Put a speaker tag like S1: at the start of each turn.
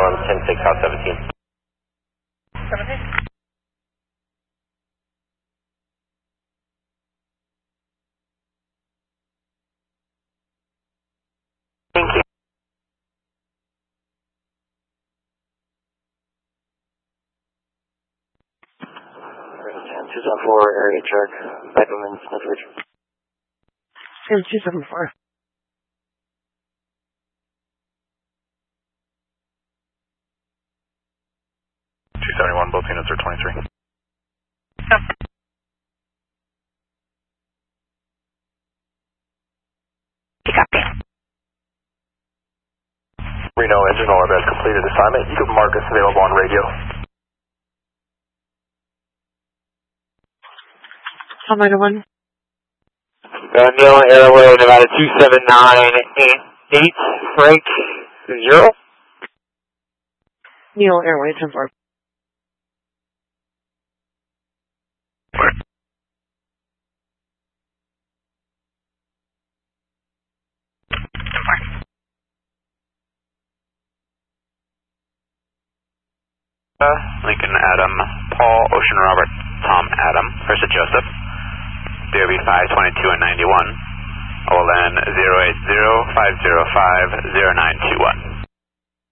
S1: Norm 10-6 out 17.
S2: 17?
S1: Thank you. Tucson 4, area check, Viperman, Smithridge.
S3: 274.
S4: 271, both units are 23.
S2: Yep. Copy.
S4: Reno engine orb has completed assignment. You can mark us available on radio.
S3: Almighty 1.
S1: Neil Airway, Nevada 27988, Frank 0.
S3: Neil Airway 10-4.
S5: Lincoln Adam, Paul, Ocean Robert, Tom Adam, Ursa Joseph, BOB 522 and 91, OLN 080-505-0921.